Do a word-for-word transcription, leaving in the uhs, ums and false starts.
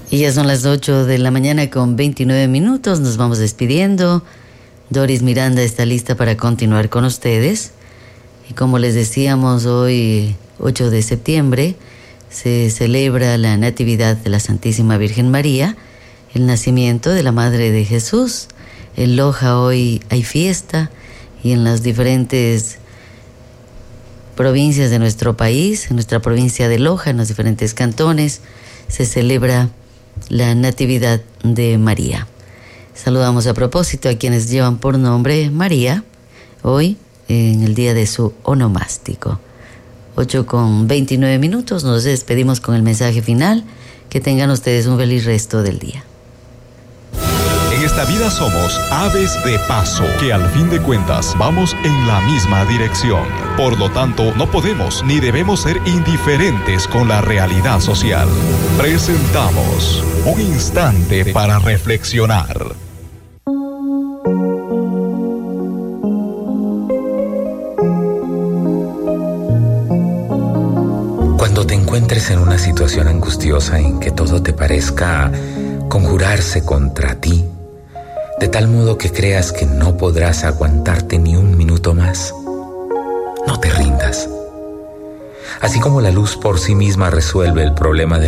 Y ya son las ocho de la mañana con veintinueve minutos. Nos vamos despidiendo. Doris Miranda está lista para continuar con ustedes. Y como les decíamos, hoy, ocho de septiembre, se celebra la Natividad de la Santísima Virgen María, el nacimiento de la Madre de Jesús. En Loja hoy hay fiesta y en las diferentes provincias de nuestro país, en nuestra provincia de Loja, en los diferentes cantones, se celebra la Natividad de María. Saludamos a propósito a quienes llevan por nombre María, hoy en el día de su onomástico. ocho con veintinueve minutos, nos despedimos con el mensaje final. Que tengan ustedes un feliz resto del día. En esta vida somos aves de paso, que al fin de cuentas vamos en la misma dirección. Por lo tanto, no podemos ni debemos ser indiferentes con la realidad social. Presentamos un instante para reflexionar. Cuando te encuentres en una situación angustiosa en que todo te parezca conjurarse contra ti, de tal modo que creas que no podrás aguantarte ni un minuto más, no te rindas. Así como la luz por sí misma resuelve el problema de